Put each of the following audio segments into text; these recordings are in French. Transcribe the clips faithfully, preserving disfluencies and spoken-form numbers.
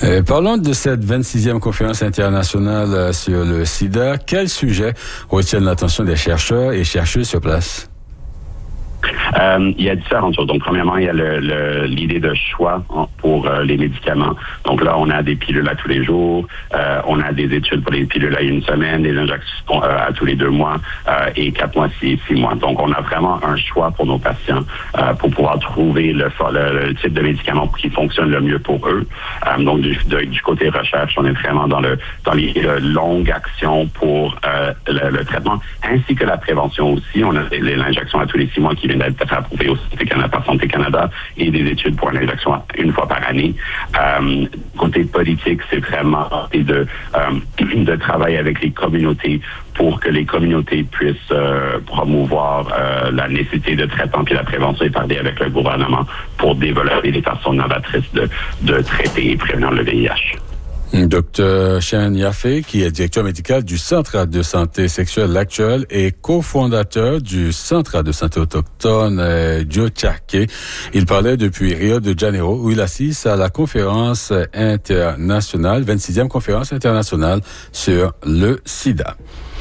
Euh, parlons de cette vingt-sixième conférence internationale sur le sida. Quels sujets retiennent l'attention des chercheurs et chercheuses sur place? Euh, il y a différentes choses. Donc, premièrement, il y a le, le, l'idée de choix pour euh, les médicaments. Donc là, on a des pilules à tous les jours, euh, on a des études pour les pilules à une semaine, des injections euh, à tous les deux mois euh, et quatre mois, six, six mois. Donc, on a vraiment un choix pour nos patients euh, pour pouvoir trouver le, le, le type de médicament qui fonctionne le mieux pour eux. Euh, donc, du, de, du côté recherche, on est vraiment dans le dans les euh, longues actions pour euh, le, le traitement, ainsi que la prévention aussi. On a l'injection à tous les six mois qui vient d'être approuvé au Santé Canada, par Santé Canada et des études pour une injection une fois par année. Euh, côté politique, c'est vraiment de, euh, de travailler avec les communautés pour que les communautés puissent euh, promouvoir euh, la nécessité de traitement et la prévention et parler avec le gouvernement pour développer des façons novatrices de, de traiter et prévenir le V I H. Docteur Chen Yaffe, qui est directeur médical du Centre de santé sexuelle L'Actuel et cofondateur du Centre de santé autochtone euh, Diochake. Il parlait depuis Rio de Janeiro, où il assiste à la conférence internationale, vingt-sixième conférence internationale sur le sida.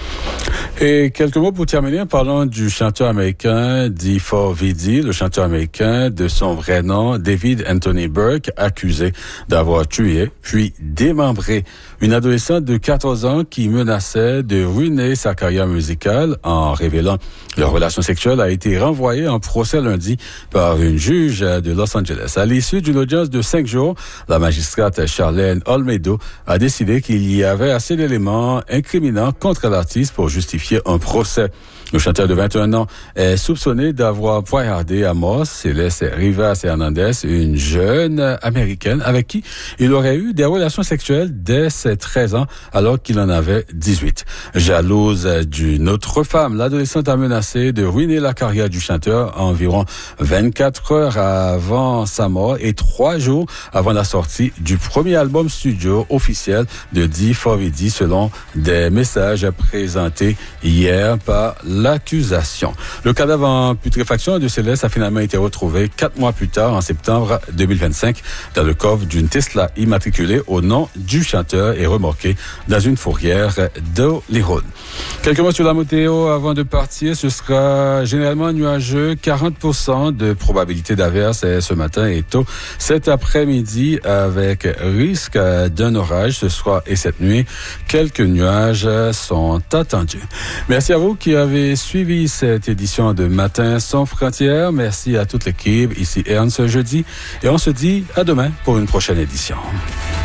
Et quelques mots pour terminer en parlant du chanteur américain D four V D, le chanteur américain de son vrai nom, David Anthony Burke, accusé d'avoir tué puis démembré une adolescente de quatorze ans qui menaçait de ruiner sa carrière musicale en révélant leur relation sexuelle, a été renvoyé en procès lundi par une juge de Los Angeles. À l'issue d'une audience de cinq jours, la magistrate Charlene Olmedo a décidé qu'il y avait assez d'éléments incriminants contre l'artiste pour justifier un procès. Le chanteur de vingt et un ans est soupçonné d'avoir poignardé à mort Céleste Rivas Hernandez, une jeune américaine avec qui il aurait eu des relations sexuelles dès ses treize ans alors qu'il en avait dix-huit. Jalouse d'une autre femme, l'adolescente a menacé de ruiner la carrière du chanteur environ vingt-quatre heures avant sa mort et trois jours avant la sortie du premier album studio officiel de D four V D selon des messages présentés hier par l'accusation. Le cadavre en putréfaction de Céleste a finalement été retrouvé quatre mois plus tard, en septembre deux mille vingt-cinq, dans le coffre d'une Tesla immatriculée au nom du chanteur et remorquée dans une fourrière d'Hollywood. Quelques mots sur la météo avant de partir. Ce sera généralement nuageux, quarante pour cent de probabilité d'averse ce matin et tôt cet après-midi avec risque d'un orage ce soir et cette nuit. Quelques nuages sont attendus. Merci à vous qui avez suivi cette édition de Matin sans frontières. Merci à toute l'équipe. Ici Ernst Jeudi. Et on se dit à demain pour une prochaine édition.